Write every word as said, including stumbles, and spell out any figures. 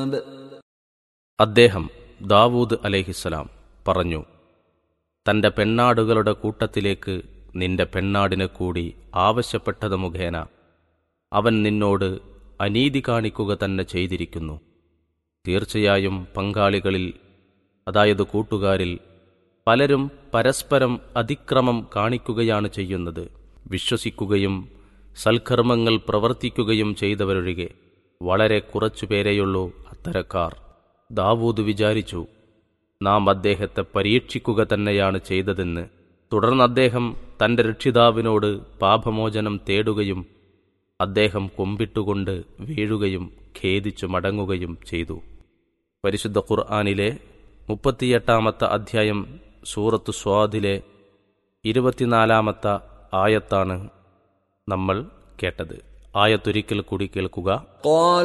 അദ്ദേഹം ദാവൂദ് അലൈഹിസ്സലാം പറഞ്ഞു, തന്റെ പെണ്ണാടുകളുടെ കൂട്ടത്തിലേക്ക് നിന്റെ പെണ്ണാടിനെ കൂടി ആവശ്യപ്പെട്ടത് മുഖേന അവൻ നിന്നോട് അനീതി കാണിക്കുക തന്നെ ചെയ്തിരിക്കുന്നു. തീർച്ചയായും പങ്കാളികളിൽ, അതായത് കൂട്ടുകാരിൽ പലരും പരസ്പരം അതിക്രമം കാണിക്കുകയാണ് ചെയ്യുന്നത്. വിശ്വസിക്കുകയും സൽക്കർമ്മങ്ങൾ പ്രവർത്തിക്കുകയും ചെയ്തവരൊഴികെ വളരെ കുറച്ചുപേരെയുള്ളൂ അത്തരക്കാർ. ദാവൂദ് വിചാരിച്ചു, നാം അദ്ദേഹത്തെ പരീക്ഷിക്കുക തന്നെയാണ് ചെയ്തതെന്ന്. തുടർന്ന് അദ്ദേഹം തന്റെ രക്ഷിതാവിനോട് പാപമോചനം തേടുകയും അദ്ദേഹം കൊമ്പിട്ടുകൊണ്ട് വീഴുകയും ഖേദിച്ചു മടങ്ങുകയും ചെയ്തു. പരിശുദ്ധ ഖുർആനിലെ മുപ്പത്തിയെട്ടാമത്തെ അധ്യായം സൂറത്ത് സ്വാദിലെ ഇരുപത്തിനാലാമത്തെ ആയത്താണ് നമ്മൾ കേട്ടത്. ആയത്തൊരിക്കൽ കൂടി കേൾക്കുക.